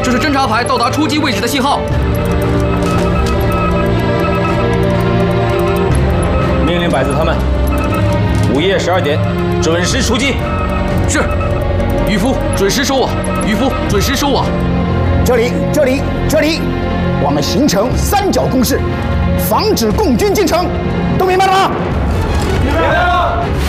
这是侦察排到达出击位置的信号。 命令摆子他们，午夜12点准时出击。 是，渔夫准时收网，渔夫准时收网。 这里，我们形成三角攻势，防止共军进城，都明白了吗？ 明白了。